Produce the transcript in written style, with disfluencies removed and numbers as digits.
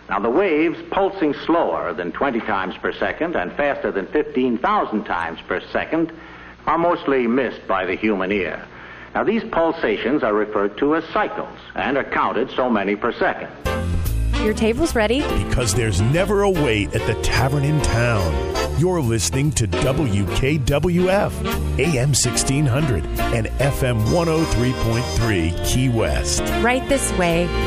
Now, the waves pulsing slower than 20 times per second and faster than 15,000 times per second are mostly missed by the human ear. Now, these pulsations are referred to as cycles and are counted so many per second. Your table's ready. Because there's never a wait at the tavern in town. You're listening to WKWF, AM 1600 and FM 103.3 Key West. Right this way.